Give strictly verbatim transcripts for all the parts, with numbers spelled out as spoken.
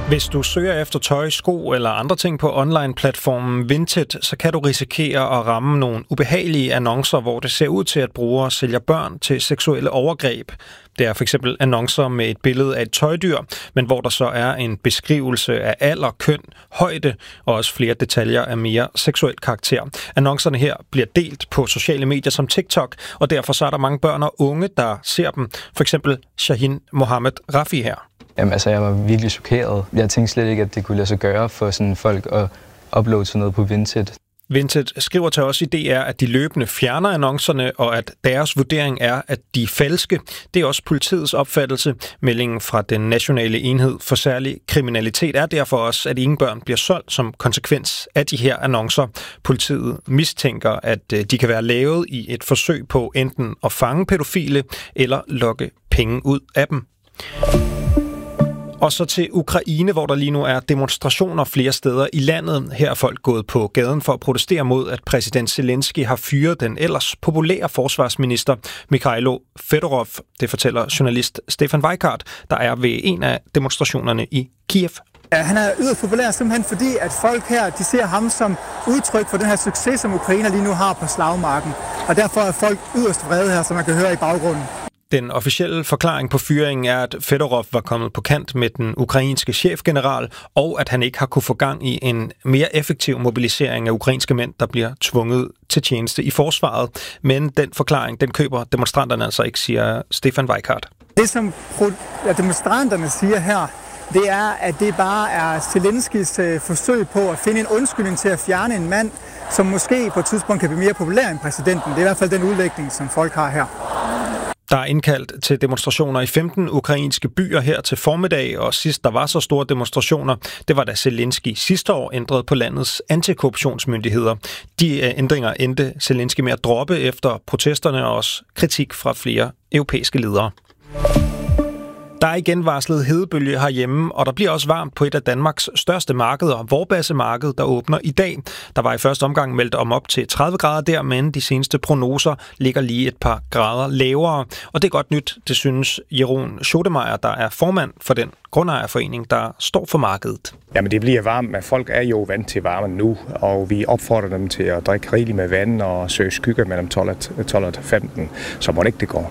Hvis du søger efter tøj, sko eller andre ting på online-platformen Vinted, så kan du risikere at ramme nogle ubehagelige annoncer, hvor det ser ud til, at brugere sælger børn til seksuelle overgreb. Det er for eksempel annoncer med et billede af et tøjdyr, men hvor der så er en beskrivelse af alder, køn, højde og også flere detaljer af mere seksuel karakter. Annoncerne her bliver delt på sociale medier som TikTok, og derfor så er der mange børn og unge, der ser dem. For eksempel Shahin Mohammed Rafi her. Jamen, altså, jeg var virkelig chokeret. Jeg tænkte slet ikke, at det kunne lade sig gøre for sådan folk at uploade sådan noget på Vinted. Vinted skriver til os i D R, at de løbende fjerner annoncerne, og at deres vurdering er, at de er falske. Det er også politiets opfattelse. Meldingen fra den nationale enhed for særlig kriminalitet er derfor også, at ingen børn bliver solgt som konsekvens af de her annoncer. Politiet mistænker, at de kan være lavet i et forsøg på enten at fange pædofile eller lokke penge ud af dem. Og så til Ukraine, hvor der lige nu er demonstrationer flere steder i landet. Her er folk gået på gaden for at protestere mod, at præsident Zelensky har fyret den ellers populære forsvarsminister Mikhailo Fedorov. Det fortæller journalist Stefan Weikart, der er ved en af demonstrationerne i Kiev. Ja, han er yderst populær simpelthen fordi, at folk her de ser ham som udtryk for den her succes, som Ukraine lige nu har på slagmarken. Og derfor er folk yderst vrede her, som man kan høre i baggrunden. Den officielle forklaring på fyringen er, at Fedorov var kommet på kant med den ukrainske chefgeneral, og at han ikke har kunne få gang i en mere effektiv mobilisering af ukrainske mænd, der bliver tvunget til tjeneste i forsvaret. Men den forklaring, den køber demonstranterne altså ikke, siger Stefan Weikart. Det, som demonstranterne siger her, det er, at det bare er Zelenskys forsøg på at finde en undskyldning til at fjerne en mand, som måske på et tidspunkt kan blive mere populær end præsidenten. Det er i hvert fald den udlægning, som folk har her. Der er indkaldt til demonstrationer i femten ukrainske byer her til formiddag, og sidst der var så store demonstrationer, det var da Zelensky sidste år ændrede på landets antikorruptionsmyndigheder. De ændringer endte Zelensky med at droppe efter protesterne og også kritik fra flere europæiske ledere. Der er igen varslet hedebølge herhjemme, og der bliver også varmt på et af Danmarks største markeder, Vorbasse-marked, der åbner i dag. Der var i første omgang meldt om op til tredive grader der, men de seneste prognoser ligger lige et par grader lavere. Og det er godt nyt, det synes Jeroen Schodemeyer, der er formand for den grundejerforening, der står for markedet. Jamen det bliver varmt, men folk er jo vant til varmen nu, og vi opfordrer dem til at drikke rigeligt med vand og søge skygge mellem tolv og femten, så må det ikke det går.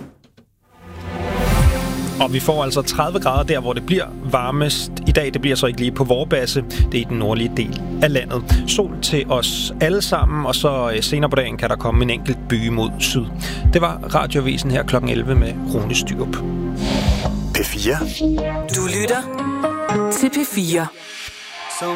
Og vi får altså tredive grader der, hvor det bliver varmest. I dag, det bliver så ikke lige på Vorbasse. Det er i den nordlige del af landet. Sol til os alle sammen, og så senere på dagen kan der komme en enkelt byge mod syd. Det var Radioavisen her klokken elleve med Rune Styrup. P fire. Du lytter til P fire.